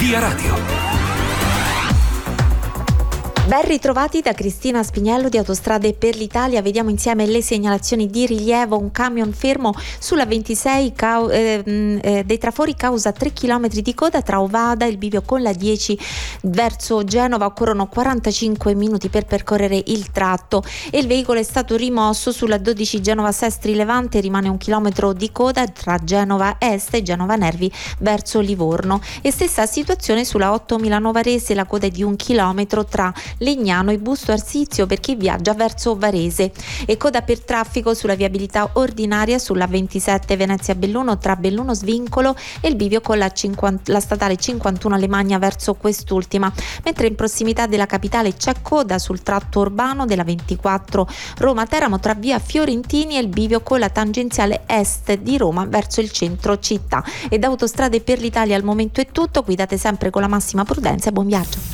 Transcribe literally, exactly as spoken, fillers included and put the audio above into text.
Via Radio. Ben ritrovati da Cristina Spiniello di Autostrade per l'Italia. Vediamo insieme le segnalazioni di rilievo. Un camion fermo sulla ventisei cau- eh, eh, dei trafori causa tre chilometri di coda tra Ovada e il bivio con la dieci verso Genova. Occorrono quarantacinque minuti per percorrere il tratto e il veicolo è stato rimosso sulla dodici Genova Sestri Levante. Rimane un chilometro di coda tra Genova Est e Genova Nervi verso Livorno, e stessa situazione sulla otto Milano Varese. La coda è di un chilometro tra Legnano e Busto Arsizio per chi viaggia verso Varese, e coda per traffico sulla viabilità ordinaria sulla ventisette Venezia Belluno tra Belluno Svincolo e il bivio con la, cinquanta, la statale cinquantuno Alemagna verso quest'ultima, mentre in prossimità della capitale c'è coda sul tratto urbano della ventiquattro Roma Teramo tra via Fiorentini e il bivio con la tangenziale est di Roma verso il centro città. E da Autostrade per l'Italia al momento è tutto. Guidate sempre con la massima prudenza e buon viaggio.